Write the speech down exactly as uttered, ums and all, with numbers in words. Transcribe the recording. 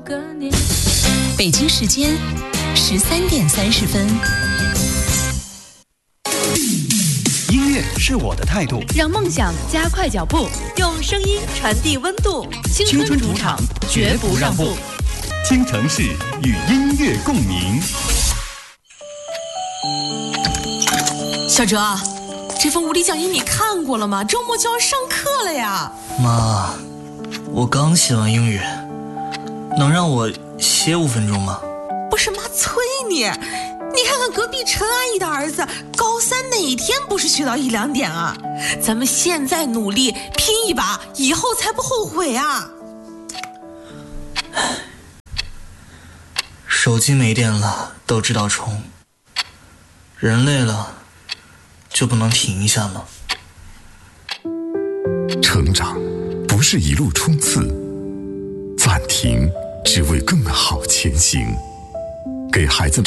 个年。 北京时间十三点三十分。 音乐是我的态度， 让梦想加快脚步，用声音传递温度。青春主场，绝不让步。 京城市与音乐共鸣。 小哲，这份物理讲义你看过了吗？周末就要上课了呀。 妈，我刚写完英语，能让我歇五分钟吗？ 不是妈催你，你看看隔壁陈阿姨的儿子，高三哪天不是学到一两点啊？咱们现在努力拼一把，以后才不后悔啊。 手机没电了都知道充，人累了就不能停一下吗？ 成长不是一路冲刺，暂停只为更好前行。给孩子